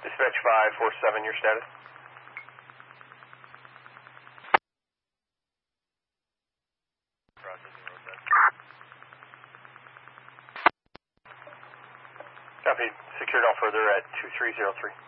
Dispatch 547, your status? Processing road set. Copy. Secured all further at 2303.